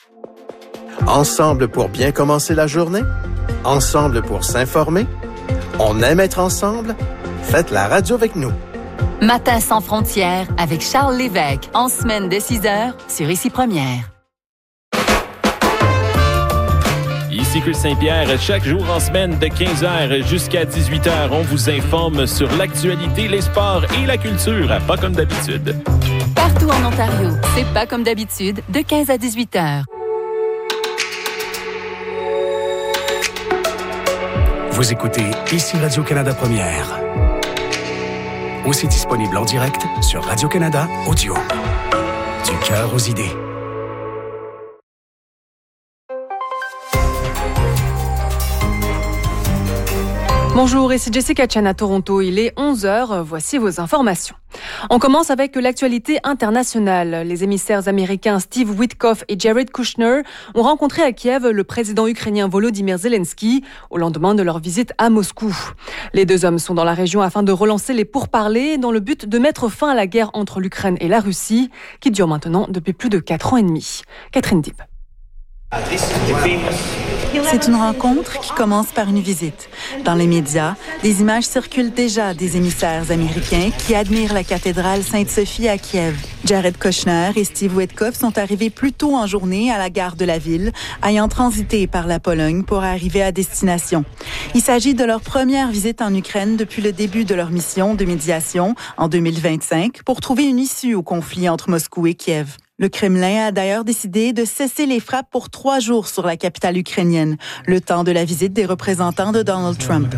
Ensemble pour bien commencer la journée? Ensemble pour s'informer? On aime être ensemble? Faites la radio avec nous. Matin sans frontières avec Charles Lévesque, en semaine dès 6h sur Ici Première. Ici Chris Saint-Pierre, chaque jour en semaine de 15h jusqu'à 18h, on vous informe sur l'actualité, les sports et la culture, pas comme d'habitude. Partout en Ontario, c'est pas comme d'habitude, de 15 à 18h. Vous écoutez Ici Radio-Canada Première. Aussi disponible en direct sur Radio-Canada Audio. Du cœur aux idées. Bonjour, ici Jessica Chan à Toronto. Il est 11h. Voici vos informations. On commence avec l'actualité internationale. Les émissaires américains Steve Witkoff et Jared Kushner ont rencontré à Kiev le président ukrainien Volodymyr Zelensky au lendemain de leur visite à Moscou. Les deux hommes sont dans la région afin de relancer les pourparlers dans le but de mettre fin à la guerre entre l'Ukraine et la Russie qui dure maintenant depuis plus de 4 ans et demi. Catherine Dipp. C'est une rencontre qui commence par une visite. Dans les médias, des images circulent déjà des émissaires américains qui admirent la cathédrale Sainte-Sophie à Kiev. Jared Kushner et Steve Witkoff sont arrivés plus tôt en journée à la gare de la ville, ayant transité par la Pologne pour arriver à destination. Il s'agit de leur première visite en Ukraine depuis le début de leur mission de médiation en 2025 pour trouver une issue au conflit entre Moscou et Kiev. Le Kremlin a d'ailleurs décidé de cesser les frappes pour 3 jours sur la capitale ukrainienne, le temps de la visite des représentants de Donald Trump.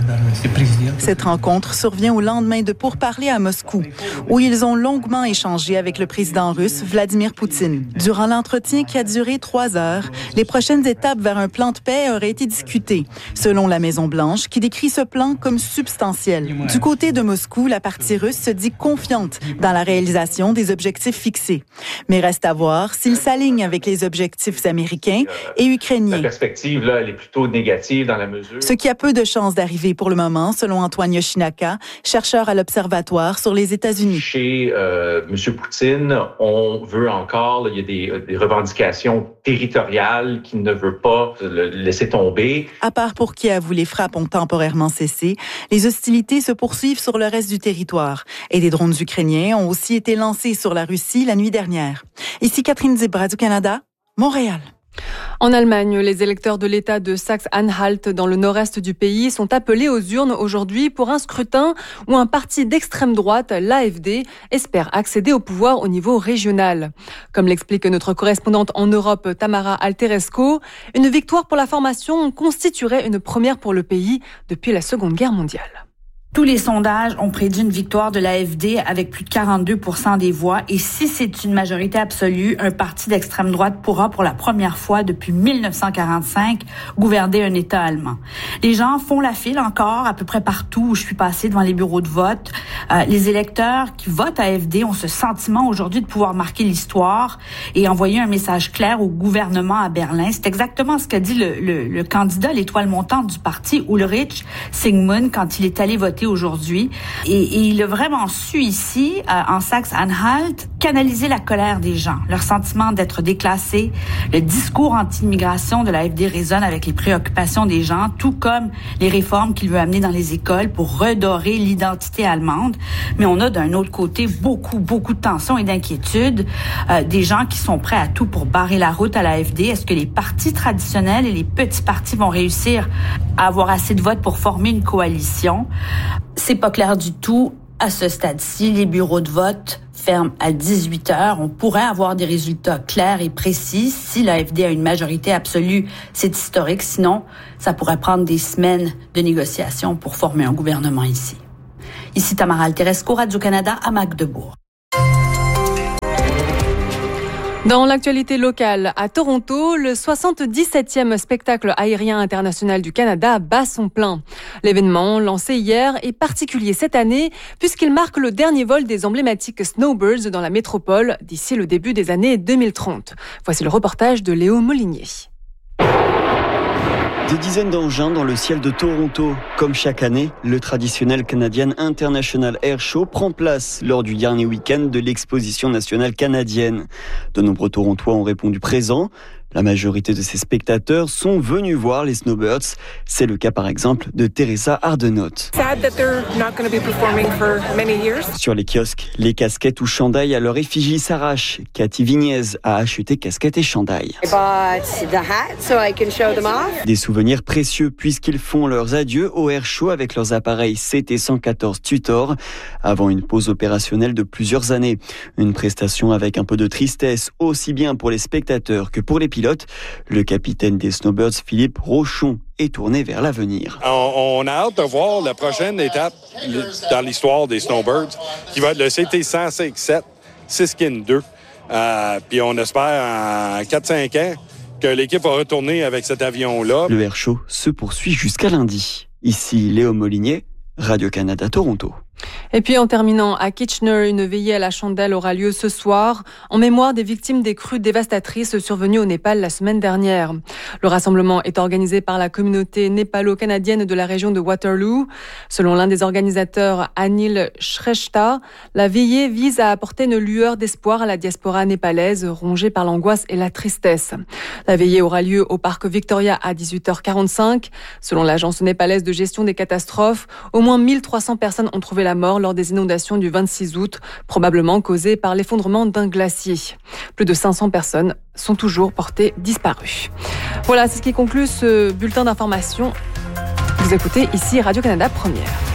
Cette rencontre survient au lendemain de pourparlers à Moscou, où ils ont longuement échangé avec le président russe Vladimir Poutine. Durant l'entretien qui a duré 3 heures, les prochaines étapes vers un plan de paix auraient été discutées, selon la Maison-Blanche, qui décrit ce plan comme substantiel. Du côté de Moscou, la partie russe se dit confiante dans la réalisation des objectifs fixés, mais reste à voir s'il s'aligne avec les objectifs américains et ukrainiens. La perspective, là, elle est plutôt négative dans la mesure... Ce qui a peu de chances d'arriver pour le moment, selon Antoine Yoshinaka, chercheur à l'Observatoire sur les États-Unis. Chez M. Poutine, on veut encore, il y a des revendications territoriales qu'il ne veut pas laisser tomber. À part pour Kiev où les frappes ont temporairement cessé, les hostilités se poursuivent sur le reste du territoire et des drones ukrainiens ont aussi été lancés sur la Russie la nuit dernière. Ici Catherine Dibb, Radio-Canada, Montréal. En Allemagne, les électeurs de l'État de Saxe-Anhalt dans le nord-est du pays sont appelés aux urnes aujourd'hui pour un scrutin où un parti d'extrême droite, l'AfD, espère accéder au pouvoir au niveau régional. Comme l'explique notre correspondante en Europe, Tamara Alteresco, une victoire pour la formation constituerait une première pour le pays depuis la Seconde Guerre mondiale. Tous les sondages ont prédit une victoire de l'AfD avec plus de 42% des voix. Et si c'est une majorité absolue, un parti d'extrême droite pourra pour la première fois depuis 1945 gouverner un État allemand. Les gens font la file encore à peu près partout où je suis passée devant les bureaux de vote. Les électeurs qui votent AfD ont ce sentiment aujourd'hui de pouvoir marquer l'histoire et envoyer un message clair au gouvernement à Berlin. C'est exactement ce qu'a dit le candidat, l'étoile montante du parti, Ulrich Sigmund, quand il est allé voter aujourd'hui. Et il a vraiment su ici, en Saxe-Anhalt, canaliser la colère des gens, leur sentiment d'être déclassés. Le discours anti-immigration de l'AfD résonne avec les préoccupations des gens, tout comme les réformes qu'il veut amener dans les écoles pour redorer l'identité allemande. Mais on a d'un autre côté beaucoup de tensions et d'inquiétudes. Des gens qui sont prêts à tout pour barrer la route à l'AfD. Est-ce que les partis traditionnels et les petits partis vont réussir à avoir assez de votes pour former une coalition? C'est pas clair du tout. À ce stade-ci, les bureaux de vote ferment à 18h. On pourrait avoir des résultats clairs et précis. Si l'AfD a une majorité absolue, c'est historique. Sinon, ça pourrait prendre des semaines de négociations pour former un gouvernement ici. Ici Tamara Alteresco, Radio-Canada à Magdebourg. Dans l'actualité locale, à Toronto, le 77e spectacle aérien international du Canada bat son plein. L'événement, lancé hier, est particulier cette année puisqu'il marque le dernier vol des emblématiques Snowbirds dans la métropole d'ici le début des années 2030. Voici le reportage de Léo Molinier. Des dizaines d'engins dans le ciel de Toronto. Comme chaque année, le traditionnel Canadian International Air Show prend place lors du dernier week-end de l'exposition nationale canadienne. De nombreux Torontois ont répondu présents. La majorité de ces spectateurs sont venus voir les Snowbirds. C'est le cas par exemple de Teresa Ardenaut. Sur les kiosques, les casquettes ou chandails à leur effigie s'arrachent. Cathy Vignez a acheté casquettes et chandails. Des souvenirs précieux puisqu'ils font leurs adieux au Air Show avec leurs appareils CT-114 Tutor avant une pause opérationnelle de plusieurs années. Une prestation avec un peu de tristesse aussi bien pour les spectateurs que pour les pilotes. Le capitaine des Snowbirds, Philippe Rochon, est tourné vers l'avenir. On a hâte de voir la prochaine étape dans l'histoire des Snowbirds qui va être le CT-107 Siskin 2. Puis on espère en 4-5 ans que l'équipe va retourner avec cet avion-là. Le Air Show se poursuit jusqu'à lundi. Ici Léo Molinier, Radio-Canada Toronto. Et puis en terminant, à Kitchener, une veillée à la chandelle aura lieu ce soir en mémoire des victimes des crues dévastatrices survenues au Népal la semaine dernière. Le rassemblement est organisé par la communauté népalo-canadienne de la région de Waterloo. Selon l'un des organisateurs, Anil Shrestha, la veillée vise à apporter une lueur d'espoir à la diaspora népalaise rongée par l'angoisse et la tristesse. La veillée aura lieu au parc Victoria à 18h45. Selon l'agence népalaise de gestion des catastrophes, au moins 1300 personnes ont trouvé la mort lors des inondations du 26 août, probablement causées par l'effondrement d'un glacier. Plus de 500 personnes sont toujours portées disparues. Voilà, c'est ce qui conclut ce bulletin d'information. Vous écoutez ici Radio-Canada Première.